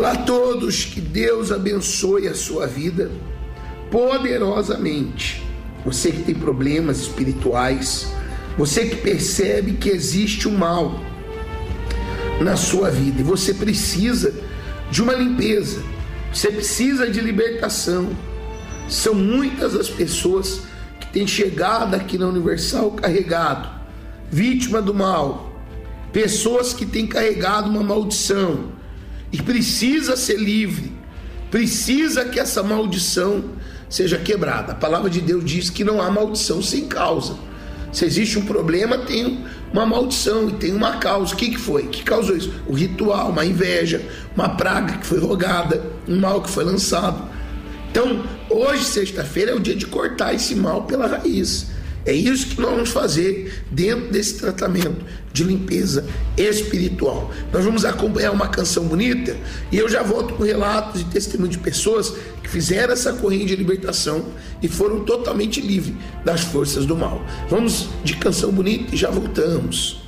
Olá a todos, que Deus abençoe a sua vida poderosamente. Você que tem problemas espirituais, você que percebe que existe um mal na sua vida e você precisa de uma limpeza, você precisa de libertação. São muitas as pessoas que têm chegado aqui na Universal carregado, vítima do mal, pessoas que têm carregado uma maldição e precisa ser livre, precisa que essa maldição seja quebrada. A palavra de Deus diz que não há maldição sem causa. Se existe um problema, tem uma maldição e tem uma causa. O que foi? Que causou isso? O ritual, uma inveja, uma praga que foi rogada, um mal que foi lançado. Então, hoje, sexta-feira, é o dia de cortar esse mal pela raiz. É isso que nós vamos fazer dentro desse tratamento de limpeza espiritual. Nós vamos acompanhar uma canção bonita e eu já volto com relatos e testemunho de pessoas que fizeram essa corrente de libertação e foram totalmente livres das forças do mal. Vamos de canção bonita e já voltamos.